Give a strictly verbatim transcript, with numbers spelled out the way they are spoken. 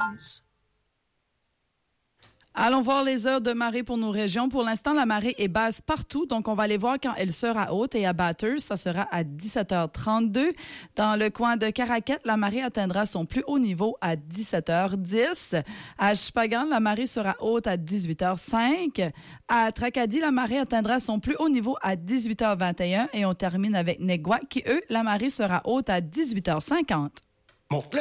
Allons voir les heures de marée pour nos régions. Pour l'instant, la marée est basse partout, donc on va aller voir quand elle sera haute. Et à Bathurst, ça sera à dix-sept heures trente-deux. Dans le coin de Caraquette, la marée atteindra son plus haut niveau à dix-sept heures dix. À Shpaghan, la marée sera haute à dix-huit heures cinq. À Tracadie, la marée atteindra son plus haut niveau à dix-huit heures vingt et un. Et on termine avec Negwa, qui, eux, la marée sera haute à dix-huit heures cinquante. Mon